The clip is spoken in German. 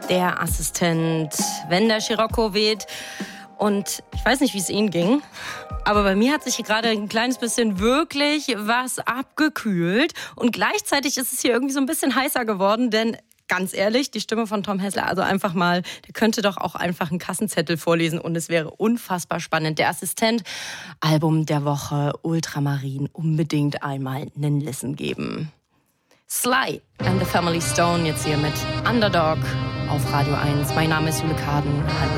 der Assistent, wenn der Scirocco weht. Und ich weiß nicht, wie es Ihnen ging, aber bei mir hat sich hier gerade ein kleines bisschen wirklich was abgekühlt. Und gleichzeitig ist es hier irgendwie so ein bisschen heißer geworden, denn ganz ehrlich, die Stimme von Tom Hessler, also einfach mal, der könnte doch auch einfach einen Kassenzettel vorlesen und es wäre unfassbar spannend. Der Assistent, Album der Woche, Ultramarin, unbedingt einmal einen Listen geben. Sly and the Family Stone jetzt hier mit Underdog auf Radio 1. Mein Name ist Jule Kaden.